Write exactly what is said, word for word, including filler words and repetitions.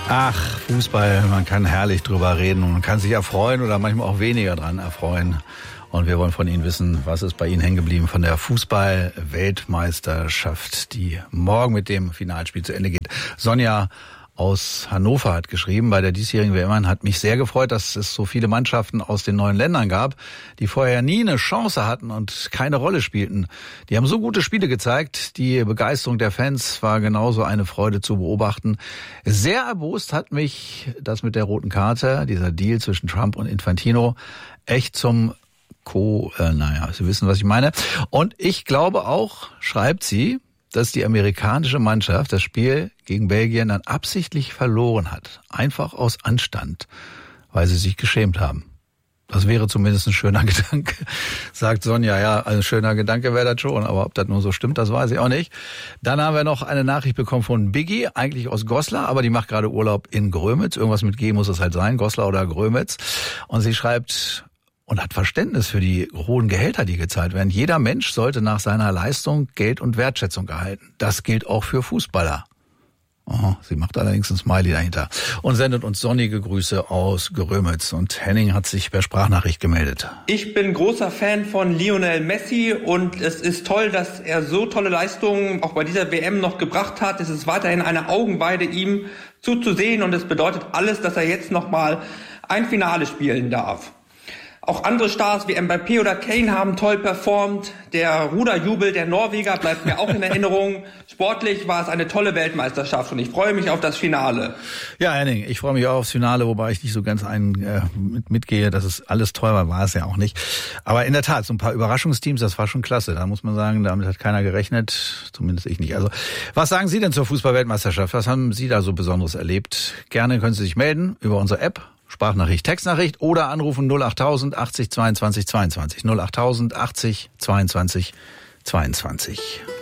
Ach, Fußball, man kann herrlich drüber reden und man kann sich erfreuen oder manchmal auch weniger dran erfreuen. Und wir wollen von Ihnen wissen, was ist bei Ihnen hängen geblieben von der Fußball-Weltmeisterschaft, die morgen mit dem Finalspiel zu Ende geht. Sonja aus Hannover hat geschrieben, bei der diesjährigen W M hat mich sehr gefreut, dass es so viele Mannschaften aus den neuen Ländern gab, die vorher nie eine Chance hatten und keine Rolle spielten. Die haben so gute Spiele gezeigt, die Begeisterung der Fans war genauso eine Freude zu beobachten. Sehr erbost hat mich das mit der roten Karte, dieser Deal zwischen Trump und Infantino, echt zum Co, äh, naja, Sie wissen, was ich meine. Und ich glaube auch, schreibt sie, dass die amerikanische Mannschaft das Spiel gegen Belgien dann absichtlich verloren hat. Einfach aus Anstand, weil sie sich geschämt haben. Das wäre zumindest ein schöner Gedanke, sagt Sonja. Ja, ein schöner Gedanke wäre das schon, aber ob das nur so stimmt, das weiß ich auch nicht. Dann haben wir noch eine Nachricht bekommen von Biggie, eigentlich aus Goslar, aber die macht gerade Urlaub in Grömitz. Irgendwas mit G muss es halt sein, Goslar oder Grömitz. Und sie schreibt und hat Verständnis für die hohen Gehälter, die gezahlt werden. Jeder Mensch sollte nach seiner Leistung Geld und Wertschätzung erhalten. Das gilt auch für Fußballer. Oh, sie macht allerdings ein Smiley dahinter und sendet uns sonnige Grüße aus Grömitz. Und Henning hat sich per Sprachnachricht gemeldet. Ich bin großer Fan von Lionel Messi und es ist toll, dass er so tolle Leistungen auch bei dieser W M noch gebracht hat. Es ist weiterhin eine Augenweide, ihm zuzusehen, und es bedeutet alles, dass er jetzt nochmal ein Finale spielen darf. Auch andere Stars wie Mbappé oder Kane haben toll performt. Der Ruderjubel der Norweger bleibt mir auch in Erinnerung. Sportlich war es eine tolle Weltmeisterschaft und ich freue mich auf das Finale. Ja, Henning, ich freue mich auch aufs Finale, wobei ich nicht so ganz ein, äh, mit, mitgehe, dass es alles toll war, war es ja auch nicht. Aber in der Tat, so ein paar Überraschungsteams, das war schon klasse. Da muss man sagen, damit hat keiner gerechnet, zumindest ich nicht. Also, was sagen Sie denn zur Fußball-Weltmeisterschaft? Was haben Sie da so Besonderes erlebt? Gerne können Sie sich melden über unsere App. Sprachnachricht, Textnachricht oder anrufen null achttausend achtzig zweiundzwanzig zweiundzwanzig. null achttausend achtzig zweiundzwanzig zweiundzwanzig.